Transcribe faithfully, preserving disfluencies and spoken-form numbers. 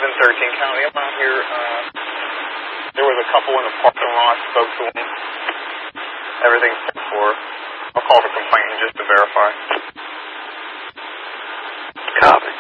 in thirteen County. I'm out here. Uh, there was a couple in the parking lot. Spoke to them. Everything's set for. I'll call the complainant just to verify. Copy.